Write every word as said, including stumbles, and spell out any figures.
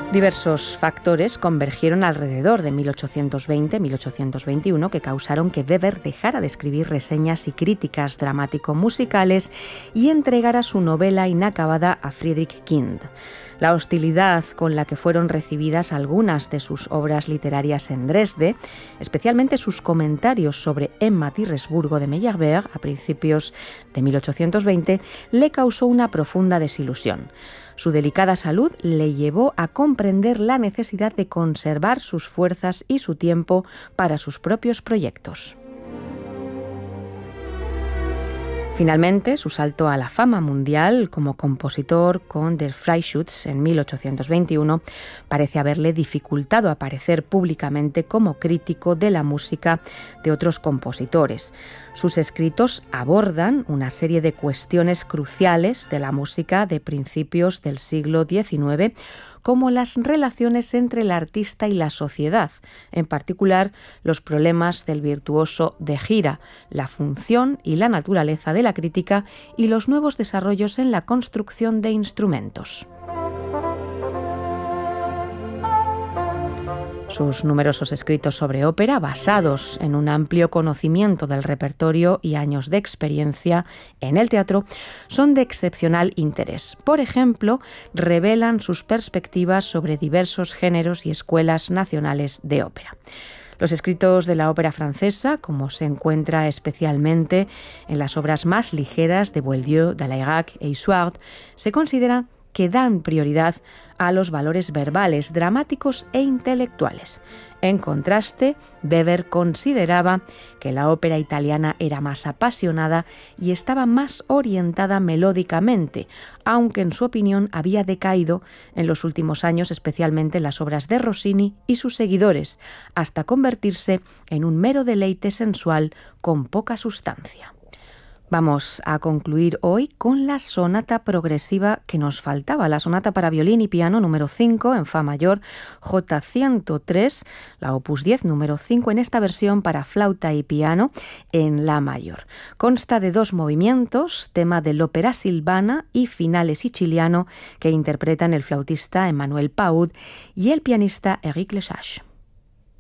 Diversos factores convergieron alrededor de mil ochocientos veinte a mil ochocientos veintiuno que causaron que Weber dejara de escribir reseñas y críticas dramático-musicales y entregara su novela inacabada a Friedrich Kind. La hostilidad con la que fueron recibidas algunas de sus obras literarias en Dresde, especialmente sus comentarios sobre Emma Thyresburgo de Meyerbeer a principios de mil ochocientos veinte, le causó una profunda desilusión. Su delicada salud le llevó a comprender la necesidad de conservar sus fuerzas y su tiempo para sus propios proyectos. Finalmente, su salto a la fama mundial como compositor con Der Freischütz en mil ochocientos veintiuno parece haberle dificultado aparecer públicamente como crítico de la música de otros compositores. Sus escritos abordan una serie de cuestiones cruciales de la música de principios del siglo diecinueve, como las relaciones entre el artista y la sociedad, en particular los problemas del virtuoso de gira, la función y la naturaleza de la crítica y los nuevos desarrollos en la construcción de instrumentos. Sus numerosos escritos sobre ópera, basados en un amplio conocimiento del repertorio y años de experiencia en el teatro, son de excepcional interés. Por ejemplo, revelan sus perspectivas sobre diversos géneros y escuelas nacionales de ópera. Los escritos de la ópera francesa, como se encuentra especialmente en las obras más ligeras de Boieldieu, Dalayrac e Isouard, se consideran que dan prioridad a los valores verbales, dramáticos e intelectuales. En contraste, Weber consideraba que la ópera italiana era más apasionada y estaba más orientada melódicamente, aunque en su opinión había decaído en los últimos años, especialmente en las obras de Rossini y sus seguidores, hasta convertirse en un mero deleite sensual con poca sustancia. Vamos a concluir hoy con la sonata progresiva que nos faltaba, la sonata para violín y piano número cinco en fa mayor, J ciento tres, la opus diez número cinco en esta versión para flauta y piano en la mayor. Consta de dos movimientos, tema de l'Opera Silvana y finale siciliano que interpretan el flautista Emmanuel Paud y el pianista Éric Lesage.